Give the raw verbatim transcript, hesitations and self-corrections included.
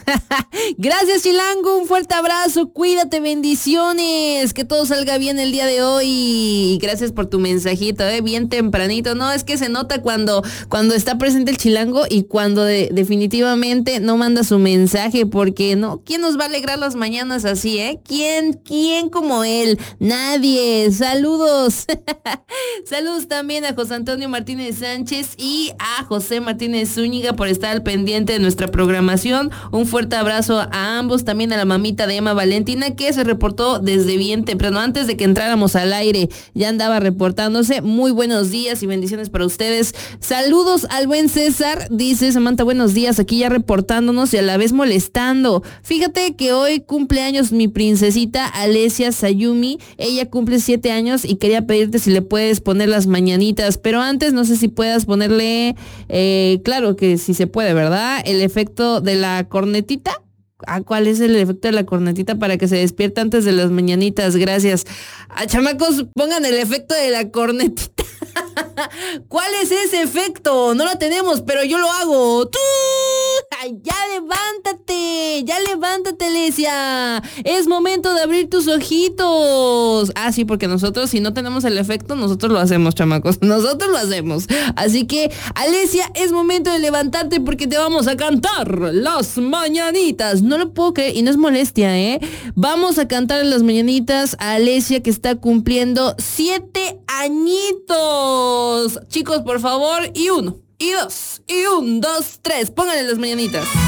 Gracias, Chilango, un fuerte abrazo, cuídate, bendiciones, que todo salga bien el día de hoy. Y gracias por tu mensajito, eh, bien tempranito. No, es que se nota cuando, cuando está presente el Chilango y cuando de, definitivamente no manda su mensaje, porque no, ¿quién nos va a alegrar las mañanas así, eh? ¿Quién, quién como él? Nadie. Saludos. Saludos también a José Antonio Martínez Sánchez y a José Martínez Zúñiga por estar al pendiente de nuestra programación. Un fuerte abrazo a ambos, también a la mamita de Emma Valentina, que se reportó desde bien temprano, antes de que entráramos al aire, ya andaba reportándose. Muy buenos días y bendiciones para ustedes. Saludos al buen César, dice Samantha, buenos días, aquí ya reportándonos y a la vez molestando. Fíjate que hoy cumple años mi princesita Alesia Sayumi, ella cumple siete años y quería pedirte si le puedes poner las mañanitas, pero antes no sé si puedas ponerle, eh, claro que sí se puede, ¿verdad? El efecto de la cornetita. ¿Ah, cuál es el efecto de la cornetita para que se despierta antes de las mañanitas? Gracias. A chamacos, pongan el efecto de la cornetita. ¿Cuál es ese efecto? No lo tenemos, pero yo lo hago. ¡Tú! ¡Ay, ya levántate! ¡Ya levántate, Alesia! Es momento de abrir tus ojitos. Ah, sí, porque nosotros, si no tenemos el efecto, nosotros lo hacemos, chamacos. Nosotros lo hacemos. Así que, Alesia, es momento de levantarte porque te vamos a cantar las mañanitas. No lo puedo creer y no es molestia, ¿eh? Vamos a cantar las mañanitas a Alesia, que está cumpliendo siete añitos. Chicos, por favor, y uno, y dos, y un, dos, tres. Pónganle las mañanitas.